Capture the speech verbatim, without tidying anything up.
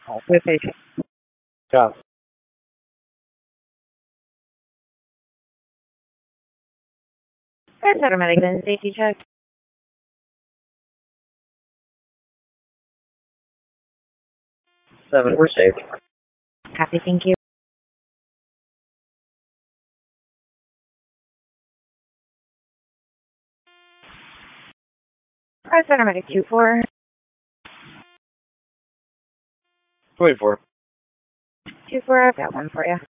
With patient. Yeah. There's automatic and safety check. Seven, we're safe. Copy, thank you. Press automatic two four. twenty-four. Two four, I've got one for you.